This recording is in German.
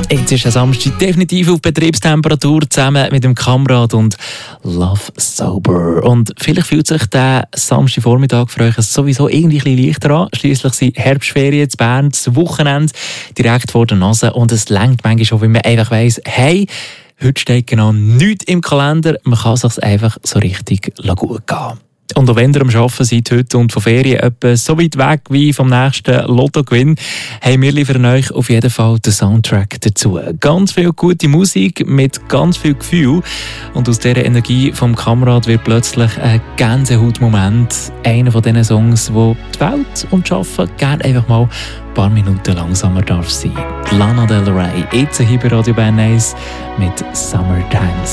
Jetzt ist der Samstag definitiv auf Betriebstemperatur zusammen mit dem Kamerad und Love Sober. Und vielleicht fühlt sich der Samstagvormittag für euch sowieso irgendwie ein bisschen leichter an. Schliesslich sind Herbstferien in Bern, das Wochenende direkt vor der Nase und es reicht manchmal schon, wenn man einfach weiss, hey, heute steht genau nichts im Kalender, man kann es sich einfach so richtig gut gehen. Und auch wenn ihr am Arbeiten seid heute und von Ferien etwa so weit weg wie vom nächsten Lottogewinn, haben wir liefern euch auf jeden Fall den Soundtrack dazu. Ganz viel gute Musik mit ganz viel Gefühl. Und aus dieser Energie vom Kamerad wird plötzlich ein Gänsehautmoment. Einer von diesen Songs, wo die Welt und das Arbeiten gerne einfach mal ein paar Minuten langsamer darf sein. Lana Del Rey, jetzt hier bei Radio Bern 1 mit Summertime.